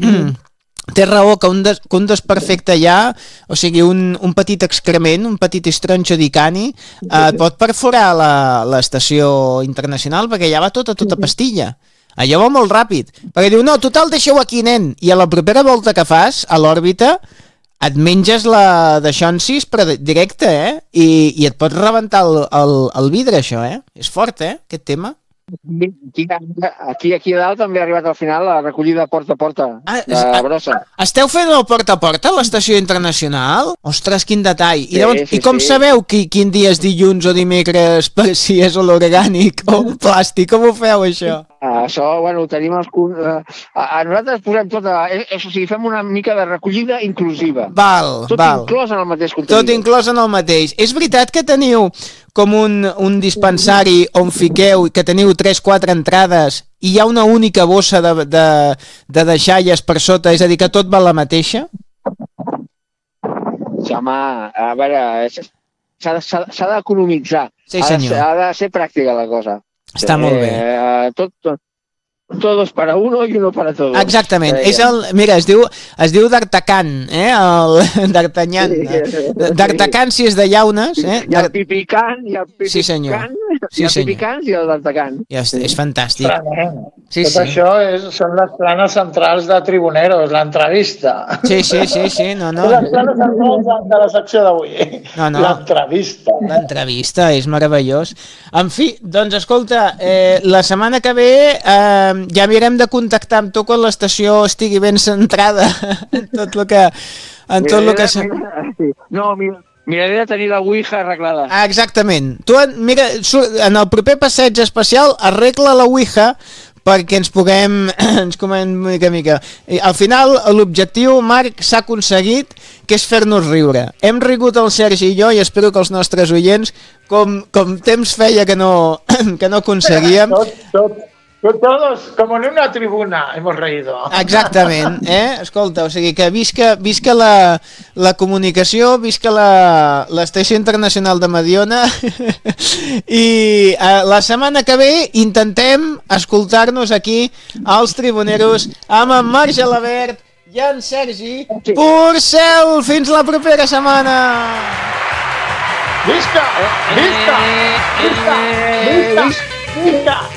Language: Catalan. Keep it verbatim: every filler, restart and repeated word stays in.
té raó que un, des, que un desperfecte allà, o sigui, un, un petit excrement, un petit estronxo di cani, eh, pot perforar l'estació internacional, perquè allà va tota, tota pastilla. Allò va molt ràpid, perquè diu, no, total, deixeu aquí, nen, i a la propera volta que fas, a l'òrbita, et menges la de Xonsis però directe, eh? I, i et pot rebentar el, el, el vidre, això, eh? És fort, eh, aquest tema. Aquí, aquí, aquí a dalt també ha arribat al final la recollida porta a porta ah, de brossa. Esteu fent el porta a porta a l'estació internacional? Ostres, quin detall. Sí, I, llavors, sí, i com sí. sabeu qui, quin dia és dilluns o dimecres per si és orgànic o plàstic? Com ho feu, això? Ah, això, bueno, tenim els... Uh, a, a nosaltres posem tota... És, o sigui, fem una mica de recollida inclusiva. Val, Tot val. inclòs en el mateix contenidor. Tot inclòs en el mateix. És veritat que teniu com un, un dispensari on fiqueu, que teniu tres quatre entrades i hi ha una única bossa de, de, de deixalles per sota, és a dir, que tot va la mateixa? Sí, home, a veure, s'ha d'economitzar. Sí, senyor. Ha de ser pràctica la cosa. Està molt bé. Eh, tot, tot, todos para uno y uno para todos. Exactament. És el, mira, es diu, es diu D'Artacan, eh? El D'Artagnan. D'Artacan si és de llaunes, eh? Hi ha el Pipicant, hi ha el Pipicant, sí, senyor. Sí, hi ha el Pipicant i el D'Artacan. Ja, és fantàstic. Sí, Tot sí. això és, són les planes centrals de Tribuneros, l'entrevista. Sí, sí, sí, sí, no, no. Les planes centrals de, de la secció d'avui. No, no. L'entrevista. L'entrevista, és meravellós. En fi, doncs escolta, eh, la setmana que ve eh, ja mirem de contactar amb tu quan l'estació estigui ben centrada en tot el que... En tot el que... No, mira... Miraré de tenir la Ouija arreglada. Ah, exactament. Tu, mira, en el proper passeig especial arregla la Ouija perquè ens puguem, ens comem mica mica. I al final, l'objectiu, Marc, s'ha aconseguit, que és fer-nos riure. Hem rigut el Sergi i jo, i espero que els nostres oients, com, com temps feia que no, que no aconseguíem... Tot, tot. Todos, como en una tribuna, hemos reído. Exactament, eh? Escolta, o sigui que visca, visca la, la comunicació, visca l'Estació Internacional de Mediona i eh, la setmana que ve intentem escoltar-nos aquí als Tribuneros amb en Marc Gelabert i en Sergi Porcel. Fins la propera setmana! Visca! Visca! Visca! Visca! Visca!